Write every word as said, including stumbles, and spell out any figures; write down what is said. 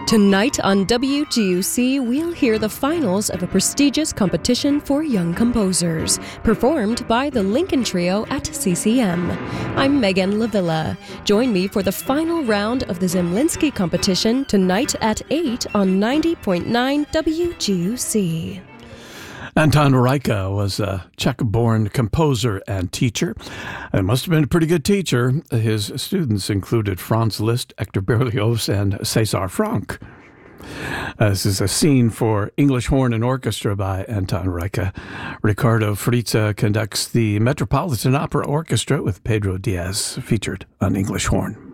Tonight on W G U C, we'll hear the finals of a prestigious competition for young composers, performed by the Lincoln Trio at C C M. I'm Megan Lavilla. Join me for the final round of the Zemlinsky competition tonight at eight on ninety point nine W G U C. Anton Rajka was a Czech-born composer and teacher. And must have been a pretty good teacher. His students included Franz Liszt, Hector Berlioz, and César Franck. Uh, this is a scene for English horn and orchestra by Anton Rajka. Ricardo Fritza conducts the Metropolitan Opera Orchestra with Pedro Diaz featured on English horn.